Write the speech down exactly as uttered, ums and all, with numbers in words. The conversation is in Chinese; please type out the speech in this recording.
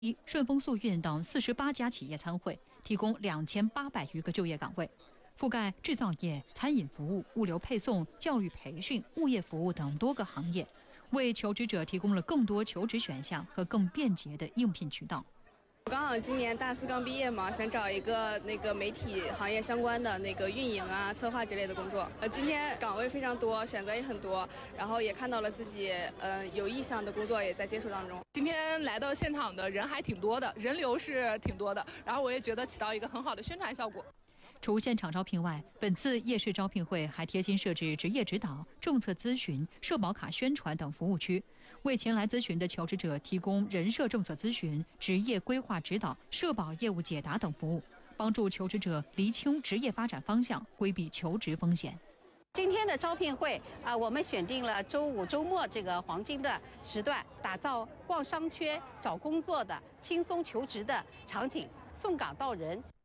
一顺丰速运等四十八家企业参会，提供两千八百余个就业岗位，覆盖制造业、餐饮服务、物流配送、教育培训、物业服务等多个行业，为求职者提供了更多求职选项和更便捷的应聘渠道。 我刚好今年大四刚毕业嘛，想找一个那个媒体行业相关的那个运营啊、策划之类的工作。呃，今天岗位非常多，选择也很多，然后也看到了自己呃有意向的工作也在接触当中。 今天来到现场的人还挺多的，人流是挺多的，然后我也觉得起到一个很好的宣传效果。 除现场招聘外，本次夜市招聘会还贴心设置职业指导、政策咨询、社保卡宣传等服务区，为前来咨询的求职者提供人社政策咨询、职业规划指导、社保业务解答等服务，帮助求职者厘清职业发展方向，规避求职风险。 今天的招聘会啊，我们选定了周五、周末这个黄金的时段，打造逛商圈、找工作的轻松求职的场景，送岗到人。